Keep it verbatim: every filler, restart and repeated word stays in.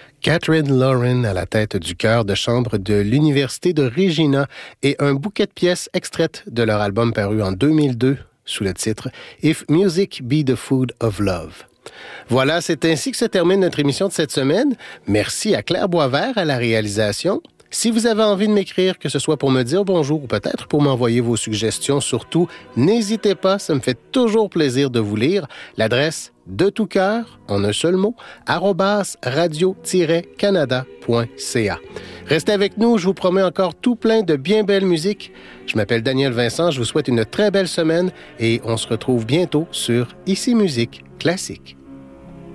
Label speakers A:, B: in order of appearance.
A: Catherine Lauren à la tête du chœur de chambre de l'Université de Regina et un bouquet de pièces extraites de leur album paru en deux mille deux sous le titre « If Music Be the Food of Love ». Voilà, c'est ainsi que se termine notre émission de cette semaine. Merci à Claire Boisvert à la réalisation. Si vous avez envie de m'écrire, que ce soit pour me dire bonjour ou peut-être pour m'envoyer vos suggestions, surtout, n'hésitez pas, ça me fait toujours plaisir de vous lire. L'adresse de tout cœur, en un seul mot, arobase radio tiret canada point c a. Restez avec nous, je vous promets encore tout plein de bien belles musiques. Je m'appelle Daniel Vincent, je vous souhaite une très belle semaine et on se retrouve bientôt sur Ici Musique Classique.